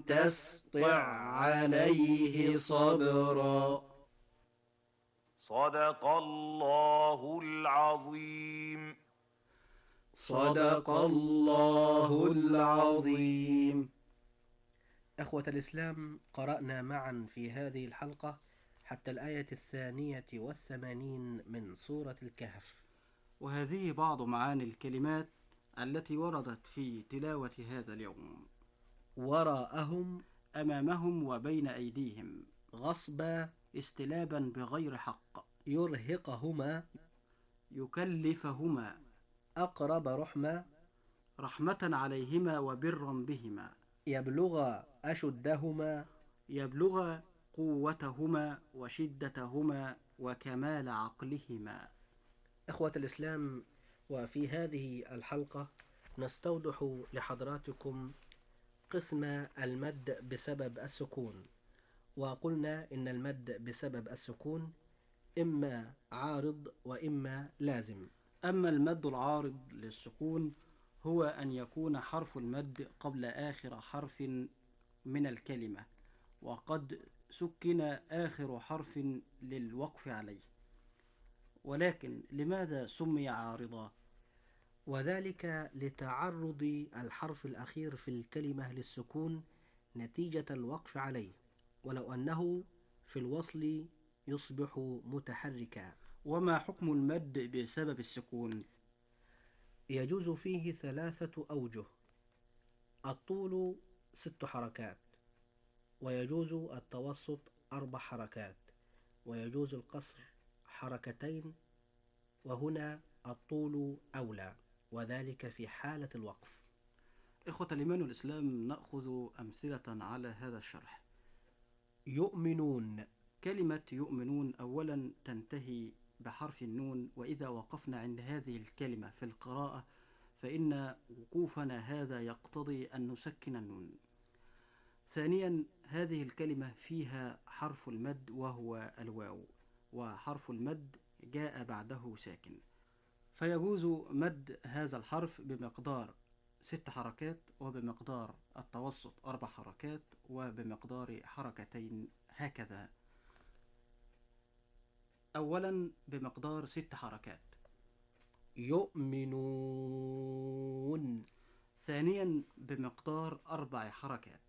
تسطع عليه صبرا. صدق الله العظيم. صدق الله العظيم. أخوة الإسلام، قرأنا معا في هذه الحلقة حتى الآية 82 من سورة الكهف. وهذه بعض معاني الكلمات التي وردت في تلاوة هذا اليوم. وراءهم، أمامهم وبين أيديهم، غصبا، استلابا بغير حق، يرهقهما، يكلفهما، أقرب رحمة، رحمة عليهما وبرا بهما، يبلغ أشدهما، يبلغ قوتهما وشدتهما وكمال عقلهما. إخوة الإسلام، وفي هذه الحلقة نستوضح لحضراتكم قسم المد بسبب السكون. وقلنا إن المد بسبب السكون إما عارض وإما لازم. أما المد العارض للسكون هو أن يكون حرف المد قبل آخر حرف من الكلمة، وقد سكن آخر حرف للوقف عليه. ولكن لماذا سمي عارضا؟ وذلك لتعرض الحرف الأخير في الكلمة للسكون نتيجة الوقف عليه، ولو أنه في الوصل يصبح متحركا. وما حكم المد بسبب السكون؟ يجوز فيه 3 أوجه: الطول 6 حركات، ويجوز التوسط 4 حركات، ويجوز القصر 2 وهنا الطول أولى، وذلك في حالة الوقف. إخوة الإيمان والإسلام، نأخذ أمثلة على هذا الشرح. يؤمنون. كلمة يؤمنون أولا تنتهي بحرف النون، وإذا وقفنا عند هذه الكلمة في القراءة فإن وقوفنا هذا يقتضي أن نسكن النون. ثانيا، هذه الكلمة فيها حرف المد وهو الواو، وحرف المد جاء بعده ساكن، فيجوز مد هذا الحرف بمقدار 6 حركات، وبمقدار التوسط 4 حركات، وبمقدار 2 حركات هكذا. أولا بمقدار 6 حركات. يؤمنون. ثانيا بمقدار 4 حركات.